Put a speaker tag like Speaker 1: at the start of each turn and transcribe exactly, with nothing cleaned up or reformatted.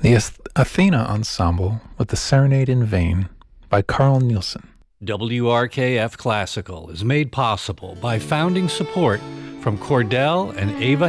Speaker 1: The Ath- Athena Ensemble with the Serenade in Vain by Carl Nielsen.
Speaker 2: W R K F Classical is made possible by founding support from Cordell and Ava